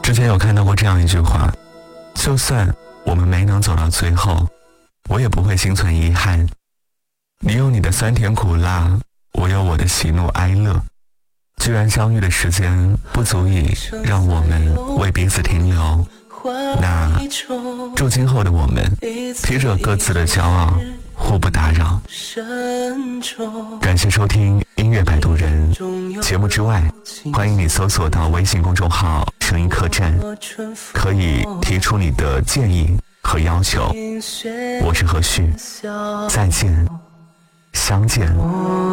之前有看到过这样一句话，就算我们没能走到最后，我也不会心存遗憾。你有你的酸甜苦辣，我有我的喜怒哀乐。居然相遇的时间不足以让我们为彼此停留，那祝今后的我们披着各自的骄傲，互不打扰。感谢收听音乐摆渡人节目之外，欢迎你搜索到微信公众号声音客栈，可以提出你的建议和要求。我是何旭，再见，相见。